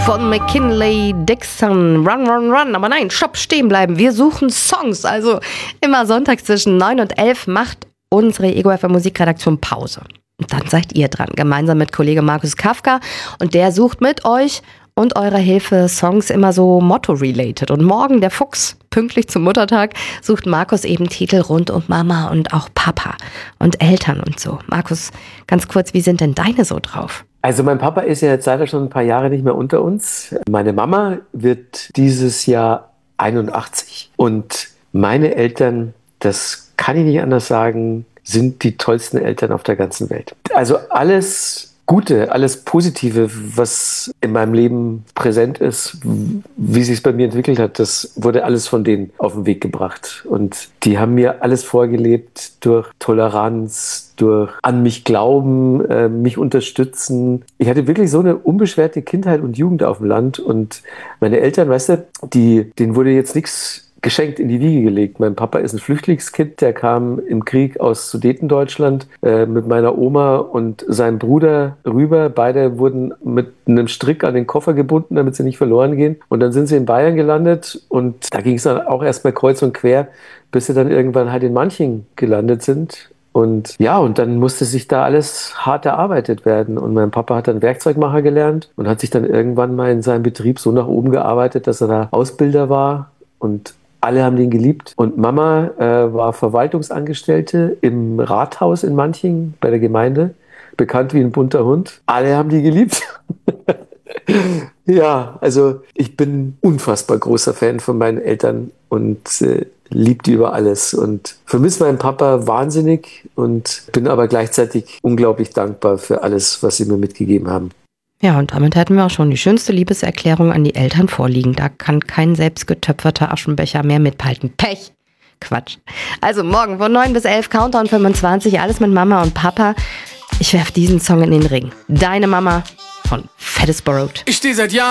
von McKinley Dixon. Run, run, run. Aber nein, stopp, stehen bleiben. Wir suchen Songs. Also immer sonntags zwischen 9 und 11 macht unsere Ego FM Musikredaktion Pause. Und dann seid ihr dran, gemeinsam mit Kollege Markus Kafka. Und der sucht mit euch und eurer Hilfe Songs immer so Motto-related. Und morgen, der Fuchs, pünktlich zum Muttertag, sucht Markus eben Titel rund um Mama und auch Papa und Eltern und so. Markus, ganz kurz, wie sind denn deine so drauf? Also mein Papa ist ja jetzt leider schon ein paar Jahre nicht mehr unter uns. Meine Mama wird dieses Jahr 81. Und meine Eltern, das kann ich nicht anders sagen, sind die tollsten Eltern auf der ganzen Welt. Also alles Gute, alles Positive, was in meinem Leben präsent ist, wie sich es bei mir entwickelt hat, das wurde alles von denen auf den Weg gebracht. Und die haben mir alles vorgelebt durch Toleranz, durch an mich glauben, mich unterstützen. Ich hatte wirklich so eine unbeschwerte Kindheit und Jugend auf dem Land. Und meine Eltern, weißt du, denen wurde jetzt nichts geschenkt in die Wiege gelegt. Mein Papa ist ein Flüchtlingskind, der kam im Krieg aus Sudetendeutschland mit meiner Oma und seinem Bruder rüber. Beide wurden mit einem Strick an den Koffer gebunden, damit sie nicht verloren gehen. Und dann sind sie in Bayern gelandet und da ging es dann auch erstmal kreuz und quer, bis sie dann irgendwann halt in Manching gelandet sind. Und ja, und dann musste sich da alles hart erarbeitet werden. Und mein Papa hat dann Werkzeugmacher gelernt und hat sich dann irgendwann mal in seinem Betrieb so nach oben gearbeitet, dass er da Ausbilder war. Und alle haben den geliebt. Und Mama war Verwaltungsangestellte im Rathaus in Manching bei der Gemeinde. Bekannt wie ein bunter Hund. Alle haben die geliebt. Ja, also ich bin unfassbar großer Fan von meinen Eltern und liebe die über alles. Und vermisse meinen Papa wahnsinnig und bin aber gleichzeitig unglaublich dankbar für alles, was sie mir mitgegeben haben. Ja, und damit hätten wir auch schon die schönste Liebeserklärung an die Eltern vorliegen. Da kann kein selbstgetöpferter Aschenbecher mehr mithalten. Pech! Quatsch. Also morgen von 9 bis 11, Countdown 25, alles mit Mama und Papa. Ich werf diesen Song in den Ring. Deine Mama von Fattest Borrowed. Ich stehe seit Jahren